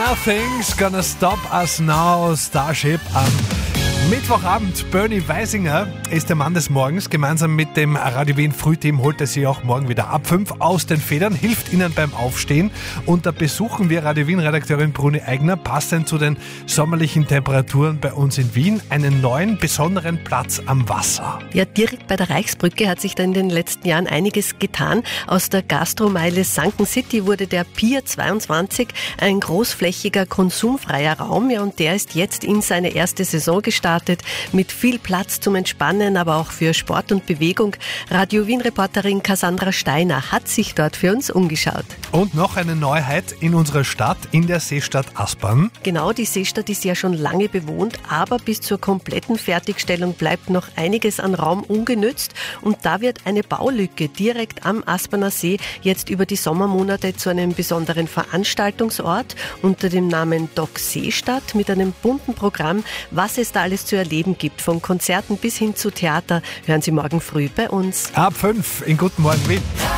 Nothing's gonna stop us now, Starship am Mittwochabend. Bernie Weisinger ist der Mann des Morgens. Gemeinsam mit dem Radio Wien Frühteam holt er sie auch morgen wieder ab 5 aus den Federn, hilft ihnen beim Aufstehen. Und da besuchen wir Radio Wien-Redakteurin Bruni Eigner, passend zu den sommerlichen Temperaturen bei uns in Wien, einen neuen, besonderen Platz am Wasser. Ja, direkt bei der Reichsbrücke hat sich da in den letzten Jahren einiges getan. Aus der Gastromeile Sunken City wurde der Pier 22 ein großflächiger, konsumfreier Raum. Ja, und der ist jetzt in seine erste Saison gestartet, mit viel Platz zum Entspannen, aber auch für Sport und Bewegung. Radio Wien-Reporterin Cassandra Steiner hat sich dort für uns umgeschaut. Und noch eine Neuheit in unserer Stadt, in der Seestadt Aspern. Genau, die Seestadt ist ja schon lange bewohnt, aber bis zur kompletten Fertigstellung bleibt noch einiges an Raum ungenützt. Und da wird eine Baulücke direkt am Asperner See jetzt über die Sommermonate zu einem besonderen Veranstaltungsort unter dem Namen Dock Seestadt mit einem bunten Programm, was es da alles zu erleben gibt, von Konzerten bis hin zu Theater, hören Sie morgen früh bei uns. Ab 5 in Guten Morgen Wien.